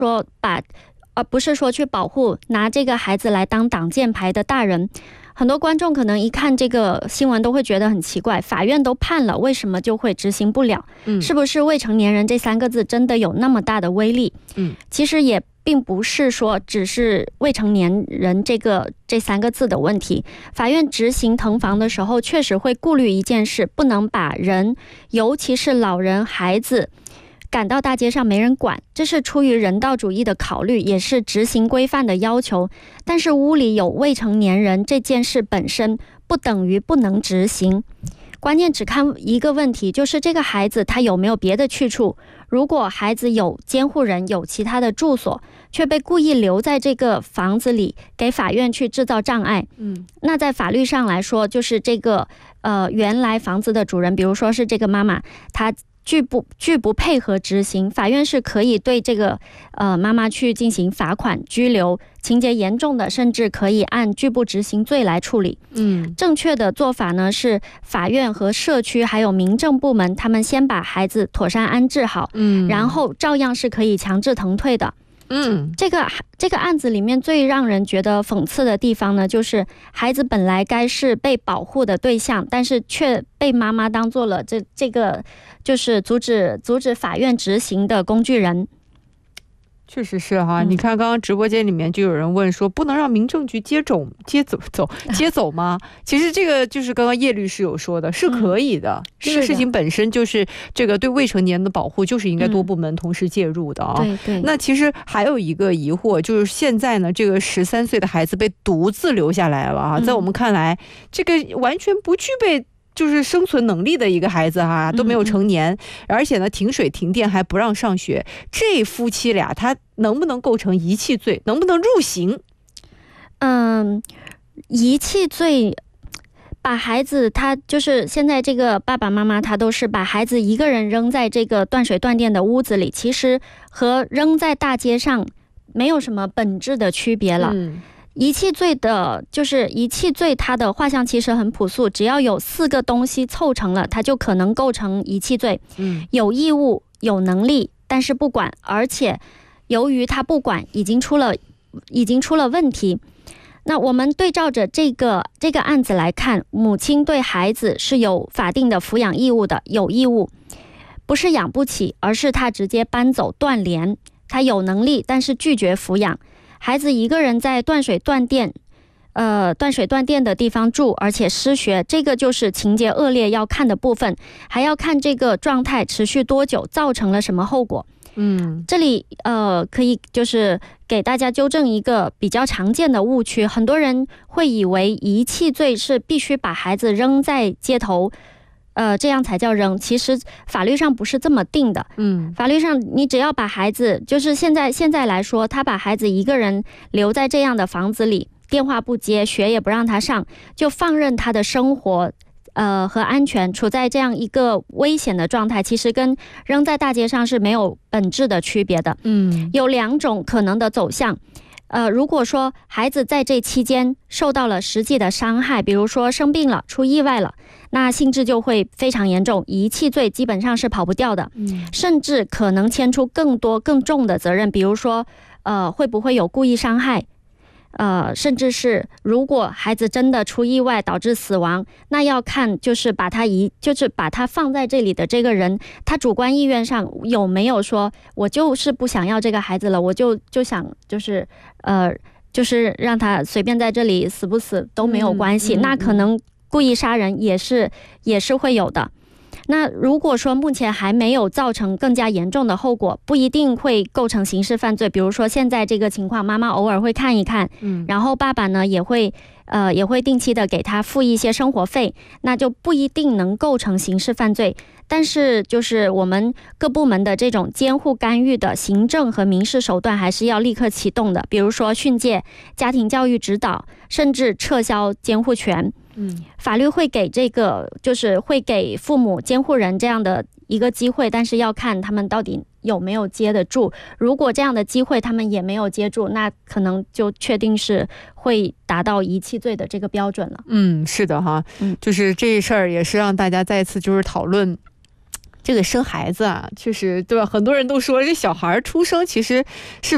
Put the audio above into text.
说不是说去保护拿这个孩子来当挡箭牌的大人。很多观众可能一看这个新闻都会觉得很奇怪，法院都判了，为什么就会执行不了？是不是未成年人这3个字真的有那么大的威力？其实也并不是说只是未成年人这3个字的问题。法院执行腾房的时候确实会顾虑一件事，不能把人，尤其是老人孩子赶到大街上没人管，这是出于人道主义的考虑，也是执行规范的要求。但是屋里有未成年人这件事本身不等于不能执行，关键只看一个问题，就是这个孩子他有没有别的去处。如果孩子有监护人，有其他的住所，却被故意留在这个房子里，给法院去制造障碍，那在法律上来说，就是这个原来房子的主人，比如说是这个妈妈，她拒不配合执行，法院是可以对这个妈妈去进行罚款、拘留，情节严重的甚至可以按拒不执行罪来处理。正确的做法呢是法院和社区还有民政部门，他们先把孩子妥善安置好，然后照样是可以强制腾退的。这个案子里面最让人觉得讽刺的地方呢，就是孩子本来该是被保护的对象，但是却被妈妈当做了这个就是阻止法院执行的工具人。 确实是哈，你看刚刚直播间里面就有人问说，不能让民政局接走吗？其实这个就是刚刚叶律师有说的，是可以的。这个事情本身就是这个对未成年的保护，就是应该多部门同时介入的啊。那其实还有一个疑惑，就是现在呢，这个13岁的孩子被独自留下来了啊，在我们看来，这个完全不具备就是生存能力的一个孩子哈，都没有成年，而且呢停水停电还不让上学，这夫妻俩他能不能构成遗弃罪，能不能入刑？ 遗弃罪，把孩子他就是现在这个爸爸妈妈他都是把孩子一个人扔在这个断水断电的屋子里，其实和扔在大街上没有什么本质的区别了。遗弃罪的就是遗弃罪，它的画像其实很朴素，只要有4个东西凑成了，它就可能构成遗弃罪。有义务、有能力，但是不管，而且由于他不管，已经出了问题。那我们对照着这个案子来看，母亲对孩子是有法定的抚养义务的，有义务，不是养不起，而是他直接搬走断联。他有能力，但是拒绝抚养。孩子一个人在断水断电的地方住，而且失学，这个就是情节恶劣要看的部分，还要看这个状态持续多久，造成了什么后果。这里可以就是给大家纠正一个比较常见的误区，很多人会以为遗弃罪是必须把孩子扔在街头，这样才叫扔，其实法律上不是这么定的。法律上你只要把孩子，就是现在来说，他把孩子一个人留在这样的房子里，电话不接，学也不让他上，就放任他的生活和安全处在这样一个危险的状态，其实跟扔在大街上是没有本质的区别的。有2种可能的走向。如果说孩子在这期间受到了实际的伤害，比如说生病了、出意外了，那性质就会非常严重，遗弃罪基本上是跑不掉的，甚至可能牵出更多更重的责任，比如说会不会有故意伤害，甚至是如果孩子真的出意外导致死亡，那要看就是把他放在这里的这个人，他主观意愿上有没有说我就是不想要这个孩子了，我就想就是让他随便在这里死不死都没有关系，那可能故意杀人也是会有的。那如果说目前还没有造成更加严重的后果，不一定会构成刑事犯罪。比如说现在这个情况，妈妈偶尔会看一看，然后爸爸呢也会定期的给他付一些生活费，那就不一定能构成刑事犯罪。但是就是我们各部门的这种监护干预的行政和民事手段还是要立刻启动的，比如说训诫、家庭教育指导，甚至撤销监护权。法律会给就是会给父母监护人这样的一个机会，但是要看他们到底有没有接得住。如果这样的机会他们也没有接住，那可能就确定是会达到遗弃罪的这个标准了。 是的哈，就是这事儿也是让大家再次就是讨论这个生孩子啊，确实对吧？很多人都说这小孩出生其实是